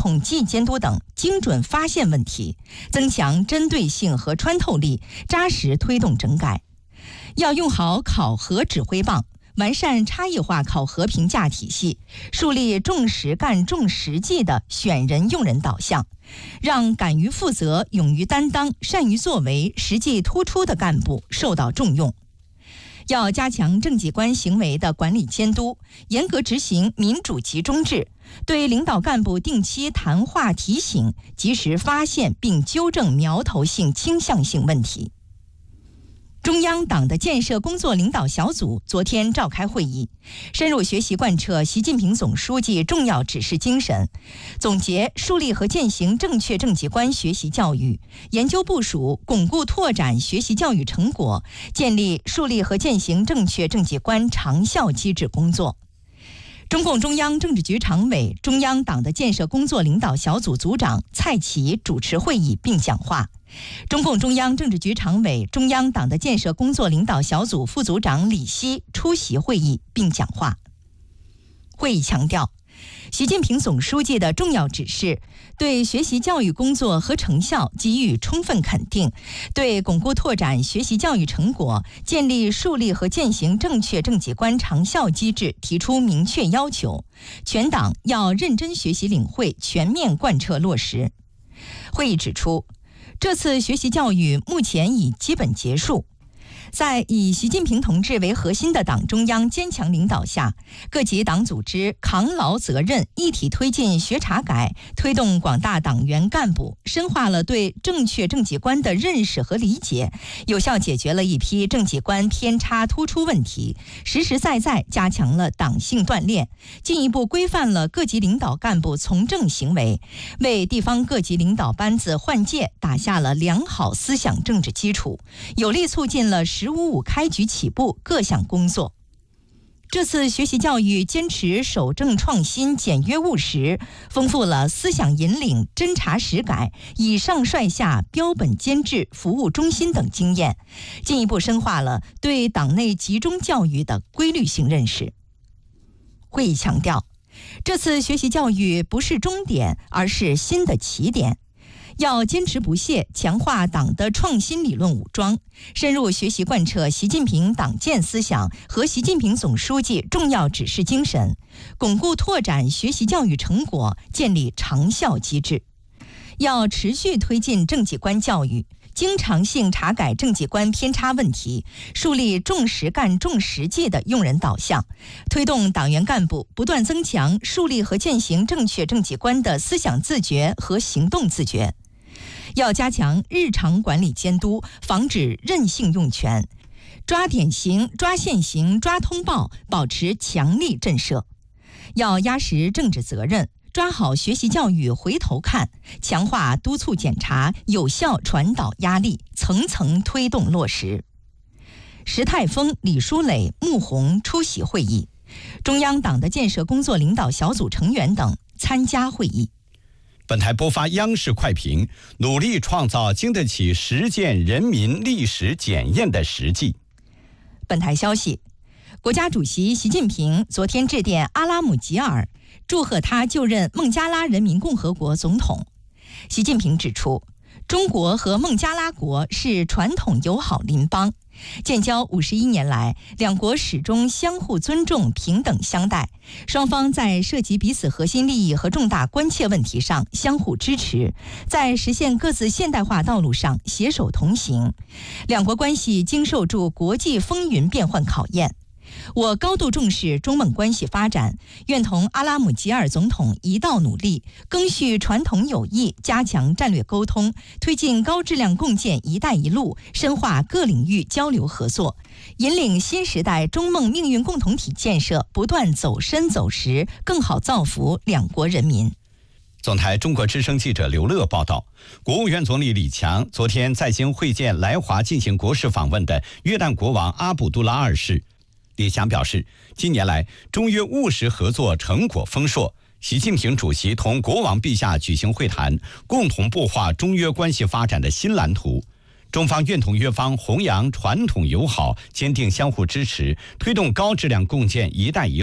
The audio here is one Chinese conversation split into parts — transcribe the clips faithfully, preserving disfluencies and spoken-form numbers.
统计监督等，精准发现问题，增强针对性和穿透力，扎实推动整改。要用好考核指挥棒，完善差异化考核评价体系，树立重实干重实际的选人用人导向，让敢于负责、勇于担当、善于作为、实际突出的干部受到重用。要加强政绩官行为的管理监督，严格执行民主集中制，对领导干部定期谈话提醒，及时发现并纠正苗头性倾向性问题。中央党的建设工作领导小组昨天召开会议，深入学习贯彻习近平总书记重要指示精神，总结树立和践行正确政绩观学习教育，研究部署巩固拓展学习教育成果，建立树立和践行正确政绩观长效机制工作。中共中央政治局常委、中央党的建设工作领导小组组长蔡奇主持会议并讲话。中共中央政治局常委、中央党的建设工作领导小组副组长李希出席会议并讲话。会议强调，习近平总书记的重要指示对学习教育工作和成效给予充分肯定，对巩固拓展学习教育成果、建立树立和践行正确政绩观长效机制提出明确要求，全党要认真学习领会，全面贯彻落实。会议指出，这次学习教育目前已基本结束，在以习近平同志为核心的党中央坚强领导下，各级党组织扛牢责任，一体推进学查改，推动广大党员干部深化了对正确政绩观的认识和理解，有效解决了一批政绩观偏差突出问题，实实在在加强了党性锻炼，进一步规范了各级领导干部从政行为，为地方各级领导班子换届打下了良好思想政治基础，有力促进了十五五开局起步各项工作。这次学习教育坚持守正创新、简约务实，丰富了思想引领、侦查实改、以上率下、标本兼治、服务中心等经验，进一步深化了对党内集中教育的规律性认识。会议强调，这次学习教育不是终点，而是新的起点。要坚持不懈强化党的创新理论武装，深入学习贯彻习近平党建思想和习近平总书记重要指示精神，巩固拓展学习教育成果，建立长效机制。要持续推进政绩观教育，经常性查改政绩观偏差问题，树立重实干重实际的用人导向，推动党员干部不断增强树立和践行正确政绩观的思想自觉和行动自觉。要加强日常管理监督，防止任性用权，抓典型、抓现行、抓通报，保持强力震慑。要压实政治责任，抓好学习教育回头看，强化督促检查，有效传导压力，层层推动落实。石泰峰、李书磊、穆红出席会议，中央党的建设工作领导小组成员等参加会议。 本台播发央视快评，努力创造经得起实践人民历史检验的实际。 本台消息，国家主席习近平昨天致电阿拉姆吉尔，祝贺他就任孟加拉人民共和国总统。习近平指出，中国和孟加拉国是传统友好邻邦，建交五十一年来，两国始终相互尊重、平等相待，双方在涉及彼此核心利益和重大关切问题上相互支持，在实现各自现代化道路上携手同行。两国关系经受住国际风云变幻考验。我高度重视中孟关系发展，愿同阿拉姆吉尔总统一道努力，赓续传统友谊，加强战略沟通，推进高质量共建“一带一路”，深化各领域交流合作，引领新时代中孟命运共同体建设不断走深走实，更好造福两国人民。 总台中国之声记者刘乐报道，国务院总理李强昨天在京会见来华进行国事访问的约旦国王阿卜杜拉二世。李强表示，近年来中约务实合作成果丰硕，习近平主席同国王陛下举行会谈，共同擘画中约关系发展的新蓝图。中方愿同约方弘扬传统友好，坚定相互支持，推动高质量共建“一带一路”，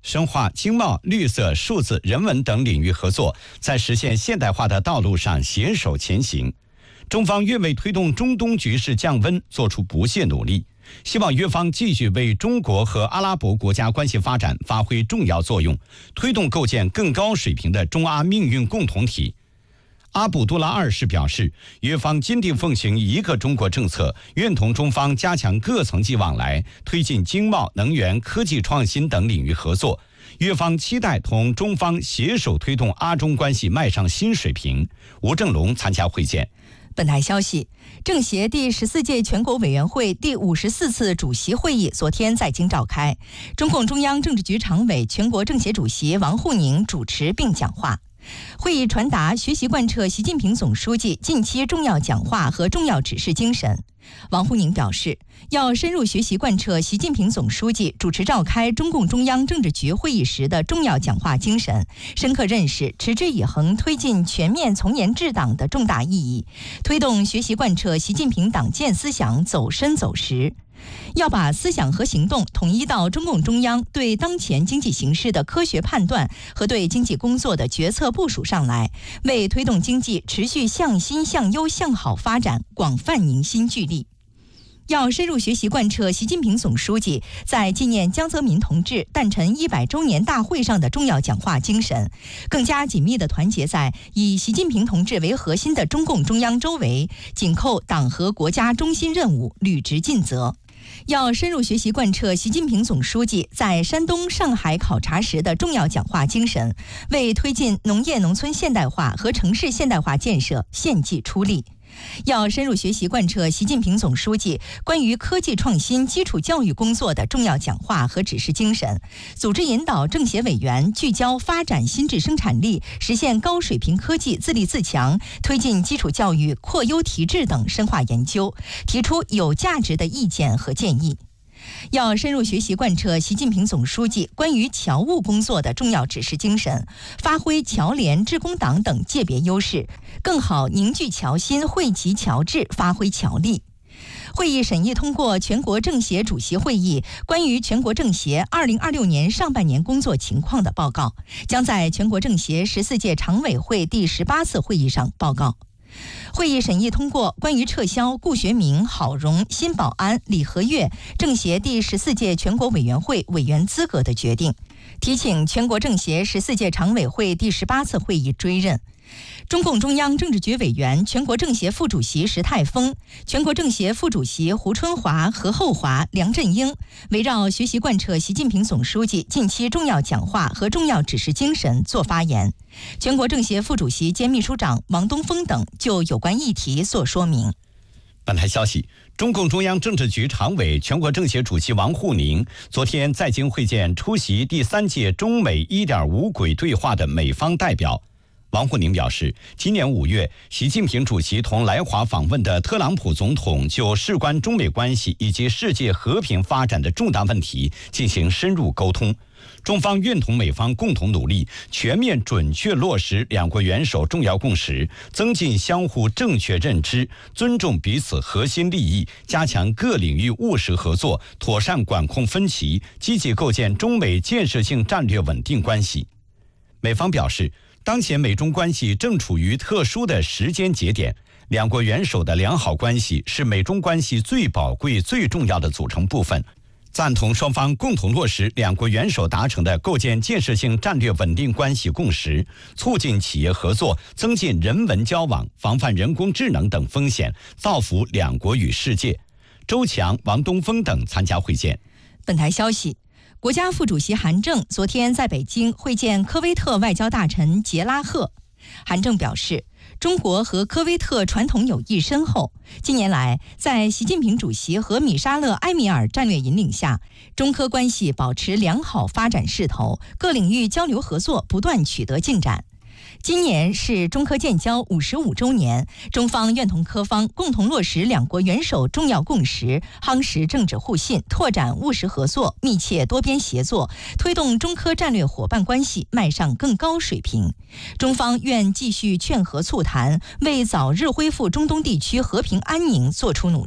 深化经贸、绿色、数字、人文等领域合作，在实现现代化的道路上携手前行。中方愿为推动中东局势降温做出不懈努力，希望约方继续为中国和阿拉伯国家关系发展发挥重要作用，推动构建更高水平的中阿命运共同体。阿卜杜拉二世表示，约方坚定奉行一个中国政策，愿同中方加强各层级往来，推进经贸、能源、科技创新等领域合作。约方期待同中方携手推动阿中关系迈上新水平。吴正龙参加会见。 本台消息，政协第十四届全国委员会第五十四次主席会议昨天在京召开，中共中央政治局常委、全国政协主席王沪宁主持并讲话。会议传达学习贯彻习近平总书记近期重要讲话和重要指示精神。王沪宁表示，要深入学习贯彻习近平总书记主持召开中共中央政治局会议时的重要讲话精神，深刻认识持之以恒推进全面从严治党的重大意义，推动学习贯彻习近平党建思想走深走实。要把思想和行动统一到中共中央对当前经济形势的科学判断和对经济工作的决策部署上来，为推动经济持续向新向优向好发展广泛凝心聚力。要深入学习贯彻习近平总书记在纪念江泽民同志诞辰一百周年大会上的重要讲话精神，更加紧密地团结在以习近平同志为核心的中共中央周围，紧扣党和国家中心任务，履职尽责。要深入学习贯彻习近平总书记在山东、上海考察时的重要讲话精神，为推进农业农村现代化和城市现代化建设献计出力。要深入学习贯彻习近平总书记关于科技创新基础教育工作的重要讲话和指示精神，组织引导政协委员聚焦发展新质生产力，实现高水平科技自立自强，推进基础教育扩优提质等深化研究，提出有价值的意见和建议。要深入学习贯彻习近平总书记关于侨务工作的重要指示精神，发挥侨联、致公党等界别优势，更好凝聚侨心、惠及侨智、发挥侨力。会议审议通过全国政协主席会议关于全国政协二零二六年上半年工作情况的报告，将在全国政协十四届常委会第十八次会议上报告。会议审议通过关于撤销顾学明、郝荣、辛保安、李和悦政协第十四届全国委员会委员资格的决定，提请全国政协十四届常委会第十八次会议追认。中共中央政治局委员、全国政协副主席石泰峰、全国政协副主席胡春华、何厚华、梁振英围绕学习贯彻习近平总书记近期重要讲话和重要指示精神作发言，全国政协副主席兼秘书长王东峰等就有关议题作说明。 本台消息，中共中央政治局常委、全国政协主席王沪宁昨天在京会见出席第三届中美 一点五 轨对话的美方代表。王沪宁表示，今年五月，习近平主席同来华访问的特朗普总统就事关中美关系以及世界和平发展的重大问题进行深入沟通。中方愿同美方共同努力，全面准确落实两国元首重要共识，增进相互正确认知，尊重彼此核心利益，加强各领域务实合作，妥善管控分歧，积极构建中美建设性战略稳定关系。美方表示，当前美中关系正处于特殊的时间节点，两国元首的良好关系是美中关系最宝贵、最重要的组成部分，赞同双方共同落实两国元首达成的构建建设性战略稳定关系共识，促进企业合作，增进人文交往，防范人工智能等风险，造福两国与世界。周强、王东峰等参加会见。 本台消息，国家副主席韩正昨天在北京会见科威特外交大臣杰拉赫。韩正表示，中国和科威特传统友谊深厚，近年来在习近平主席和米沙勒·埃米尔战略引领下，中科关系保持良好发展势头，各领域交流合作不断取得进展。今年是中科建交五十五周年，中方愿同科方共同落实两国元首重要共识，夯实政治互信，拓展务实合作，密切多边协作，推动中科战略伙伴关系迈上更高水平。中方愿继续劝和促谈，为早日恢复中东地区和平安宁做出努力。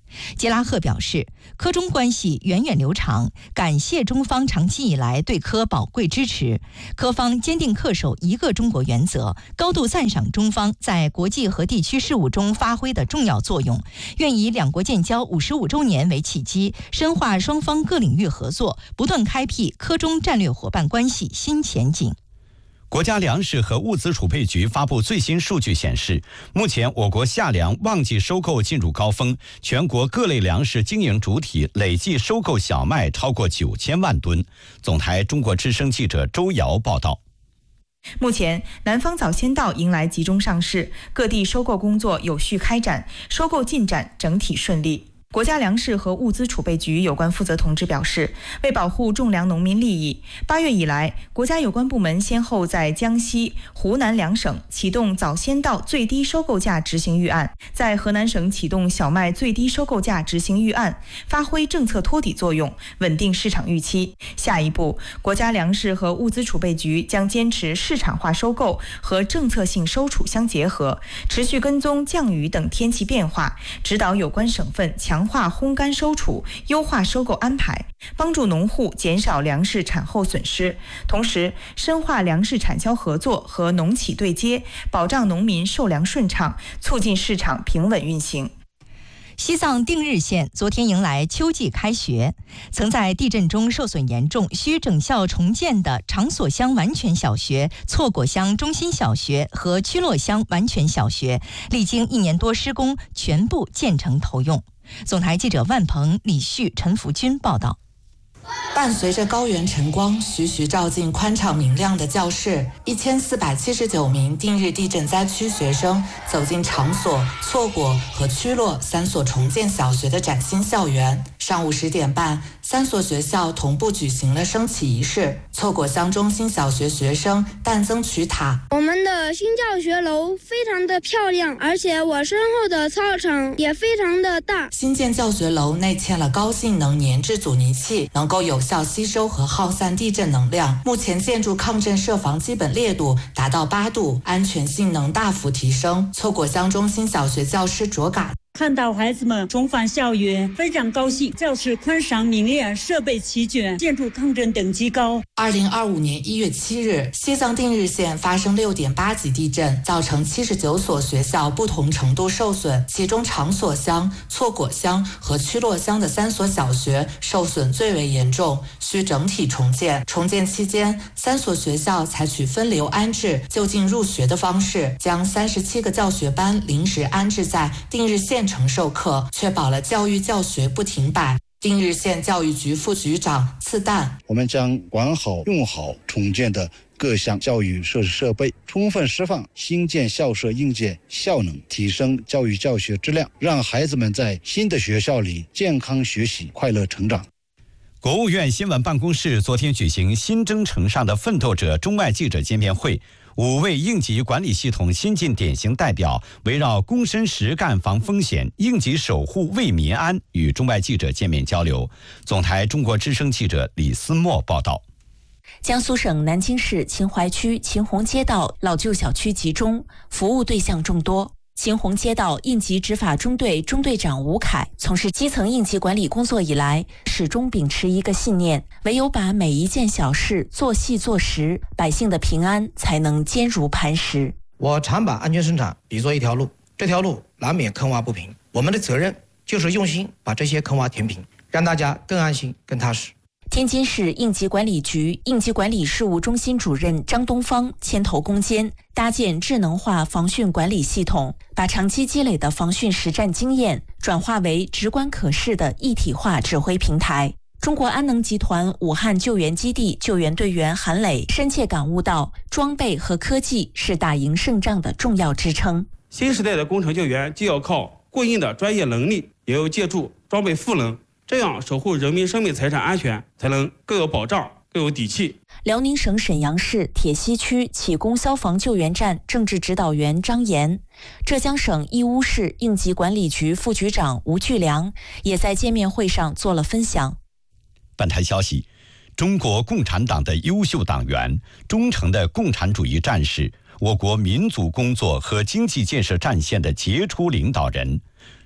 杰拉赫表示，科中关系源远流长，感谢中方长期以来对科宝贵支持，科方坚定恪守一个中国原则，高度赞赏中方在国际和地区事务中发挥的重要作用，愿以两国建交五十五周年为契机，深化双方各领域合作，不断开辟科中战略伙伴关系新前景。 国家粮食和物资储备局发布最新数据显示，目前我国夏粮旺季收购进入高峰，全国各类粮食经营主体累计收购小麦超过九千万吨。总台中国之声记者周瑶报道。 目前，南方早先稻迎来集中上市，各地收购工作有序开展，收购进展整体顺利。国家粮食和物资储备局有关负责同志表示，为保护种粮农民利益，八月以来，国家有关部门先后在江西、湖南两省启动早先稻最低收购价执行预案，在河南省启动小麦最低收购价执行预案，发挥政策托底作用，稳定市场预期。下一步，国家粮食和物资储备局将坚持市场化收购和政策性收储相结合，持续跟踪降雨等天气变化，指导有关省份强强化烘干收储，优化收购安排，帮助农户减少粮食产后损失，同时深化粮食产销合作和农企对接，保障农民售粮顺畅，促进市场平稳运行。 西藏定日县昨天迎来秋季开学，曾在地震中受损严重，需整校重建的长所乡完全小学、错果乡中心小学和曲洛乡完全小学，历经一年多施工，全部建成投用。总台记者万鹏、李旭、陈福军报道。 伴随着高原晨光徐徐照进宽敞明亮的教室，一千四百七十九名定日地震灾区学生走进长所、错果和曲洛三所重建小学的崭新校园。上午十点半，三所学校同步举行了升旗仪式。错果乡中心小学学生但增曲塔： 我们的新教学楼非常的漂亮，而且我身后的操场也非常的大。 新建教学楼内嵌了高性能粘质阻尼器，能够有效吸收和耗散地震能量。目前建筑抗震设防基本烈度达到八度，安全性能大幅提升。错果乡中心小学教师卓嘎： 看到孩子们重返校园，非常高兴。教室宽敞明亮，设备齐全，建筑抗震等级高。 二零二五年一月七日，西藏定日县发生六点八级地震，造成七十九所学校不同程度受损，其中长所乡、错果乡和曲洛乡的三所小学受损最为严重，需整体重建。重建期间，三所学校采取分流安置、就近入学的方式，将三十七个教学班临时安置在定日县城授课，确保了教育教学不停摆。定日县教育局副局长次旦： 我们将管好用好重建的各项教育设施设备，充分释放新建校舍硬件效能，提升教育教学质量，让孩子们在新的学校里健康学习、快乐成长。 国务院新闻办公室昨天举行新征程上的奋斗者中外记者见面会，五位应急管理系统先进典型代表围绕躬身实干防风险、应急守护为民安与中外记者见面交流。总台中国之声记者李思墨报道。 江苏省南京市秦淮区秦洪街道老旧小区集中，服务对象众多。秦洪街道应急执法中队中队长吴凯从事基层应急管理工作以来，始终秉持一个信念：唯有把每一件小事做细做实，百姓的平安才能坚如磐石。 我常把安全生产比作一条路，这条路难免坑洼不平，我们的责任就是用心把这些坑洼填平，让大家更安心、更踏实。 天津市应急管理局应急管理事务中心主任张东方牵头攻坚，搭建智能化防汛管理系统，把长期积累的防汛实战经验转化为直观可视的一体化指挥平台。中国安能集团武汉救援基地救援队员韩磊深切感悟到，装备和科技是打赢胜仗的重要支撑。 新时代的工程救援既要靠过硬的专业能力，也要借助装备赋能，这样守护人民生命财产安全才能更有保障、更有底气。 辽宁省沈阳市铁西区启功消防救援站政治指导员张岩，浙江省义乌市应急管理局副局长吴巨良也在见面会上做了分享。 本台消息，中国共产党的优秀党员、忠诚的共产主义战士，我国民族工作和经济建设战线的杰出领导人，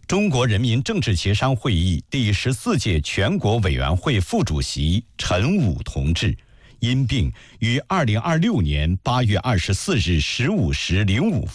中国人民政治协商会议第十四届全国委员会副主席陈武同志因病于二零二六年八月二十四日十五时零五